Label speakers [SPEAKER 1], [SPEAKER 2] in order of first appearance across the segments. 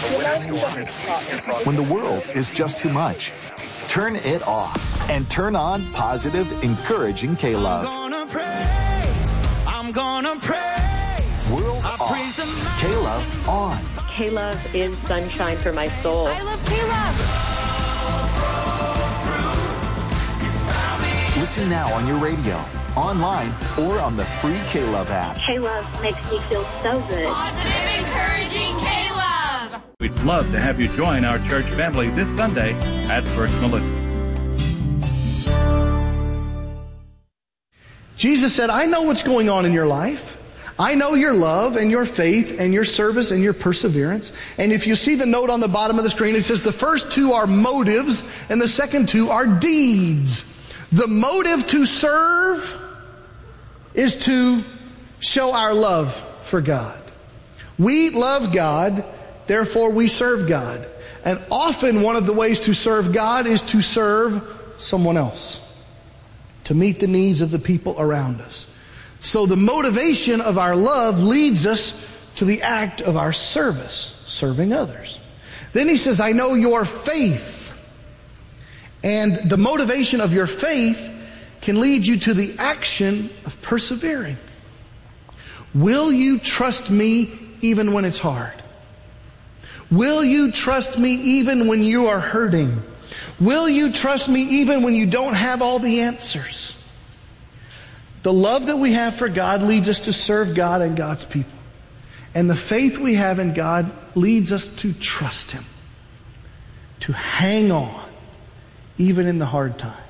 [SPEAKER 1] When the world is just too much, turn it off and turn on positive, encouraging K-Love.
[SPEAKER 2] I'm gonna praise.
[SPEAKER 1] World off. K-Love on.
[SPEAKER 3] K-Love is sunshine for my soul.
[SPEAKER 4] I love K-Love.
[SPEAKER 1] Listen now on your radio, online, or on the free K-Love app.
[SPEAKER 5] K-Love makes me feel so good.
[SPEAKER 4] Positive, encouraging K-Love.
[SPEAKER 6] We'd love to have you join our church family this Sunday at First Melissa.
[SPEAKER 7] Jesus said, I know what's going on in your life. I know your love and your faith and your service and your perseverance. And if you see the note on the bottom of the screen, it says the first two are motives and the second two are deeds. The motive to serve is to show our love for God. We love God, therefore we serve God. And often one of the ways to serve God is to serve someone else, to meet the needs of the people around us. So the motivation of our love leads us to the act of our service, serving others. Then he says, I know your faith. And the motivation of your faith can lead you to the action of persevering. Will you trust me even when it's hard? Will you trust me even when you are hurting? Will you trust me even when you don't have all the answers? The love that we have for God leads us to serve God and God's people. And the faith we have in God leads us to trust Him, to hang on, even in the hard times.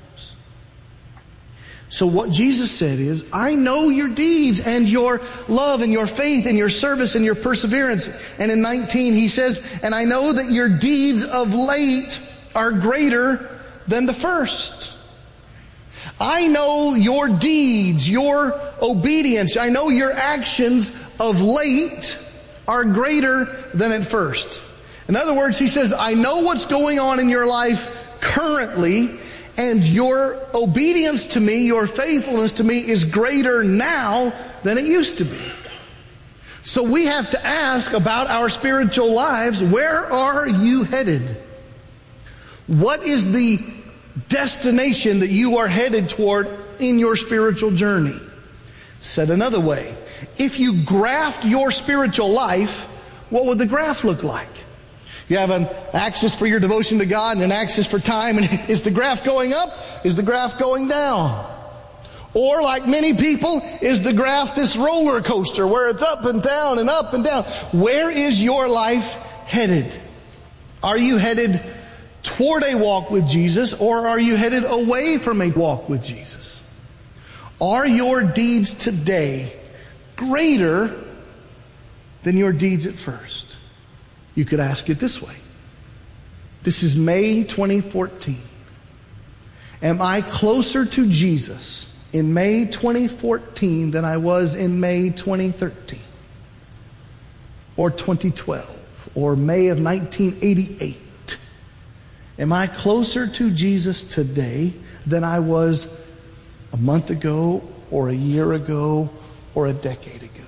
[SPEAKER 7] So what Jesus said is, I know your deeds and your love and your faith and your service and your perseverance. And in 19 he says, and I know that your deeds of late are greater than the first. I know your deeds, your obedience. I know your actions of late are greater than at first. In other words, he says, I know what's going on in your life currently, and your obedience to me, your faithfulness to me is greater now than it used to be. So we have to ask about our spiritual lives, where are you headed? What is the destination that you are headed toward in your spiritual journey? Said another way, if you graphed your spiritual life, what would the graph look like? You have an axis for your devotion to God and an axis for time, and is the graph going up? Is the graph going down? Or like many people, is the graph this roller coaster where it's up and down and up and down? Where is your life headed? Are you headed toward a walk with Jesus, or are you headed away from a walk with Jesus? Are your deeds today greater than your deeds at first? You could ask it this way. This is May 2014. Am I closer to Jesus in May 2014 than I was in May 2013? Or 2012? Or May of 1988? Am I closer to Jesus today than I was a month ago, or a year ago, or a decade ago?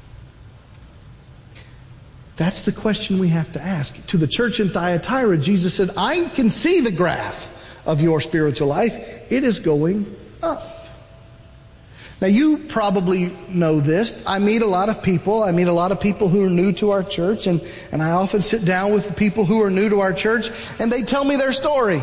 [SPEAKER 7] That's the question we have to ask. To the church in Thyatira, Jesus said, I can see the graph of your spiritual life. It is going up. Now you probably know this. I meet a lot of people. I meet a lot of people who are new to our church, and I often sit down with the people who are new to our church, and they tell me their story.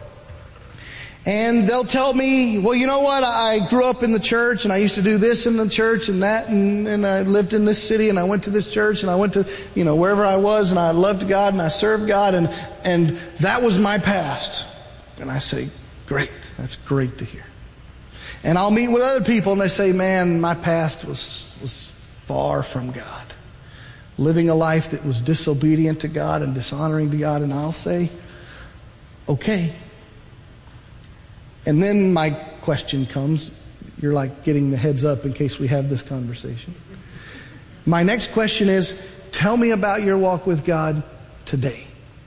[SPEAKER 7] And they'll tell me, well, you know what, I grew up in the church, and I used to do this in the church and that, and I lived in this city, and I went to this church, and I went to, wherever I was, and I loved God, and I served God, and that was my past. And I say, great, that's great to hear. And I'll meet with other people, and they say, man, my past was far from God. Living a life that was disobedient to God and dishonoring to God, and I'll say, okay. And then my question comes. You're like getting the heads up in case we have this conversation. My next question is, tell me about your walk with God today.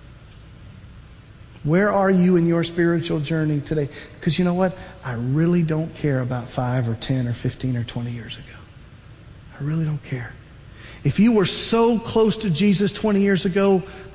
[SPEAKER 7] Where are you in your spiritual journey today? Because you know what? I really don't care about 5 or 10 or 15 or 20 years ago. I really don't care. If you were so close to Jesus 20 years ago,